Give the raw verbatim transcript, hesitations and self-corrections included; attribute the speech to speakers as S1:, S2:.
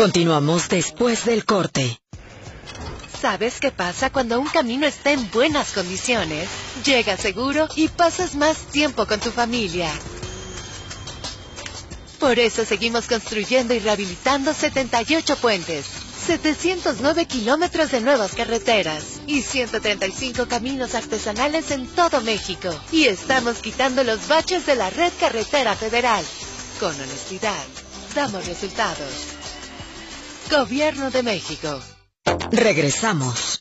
S1: Continuamos después del corte.
S2: ¿Sabes qué pasa cuando un camino está en buenas condiciones? Llegas seguro y pasas más tiempo con tu familia. Por eso seguimos construyendo y rehabilitando setenta y ocho puentes, setecientos nueve kilómetros de nuevas carreteras y ciento treinta y cinco caminos artesanales en todo México. Y estamos quitando los baches de la red carretera federal. Con honestidad, damos resultados. Gobierno de México.
S1: Regresamos.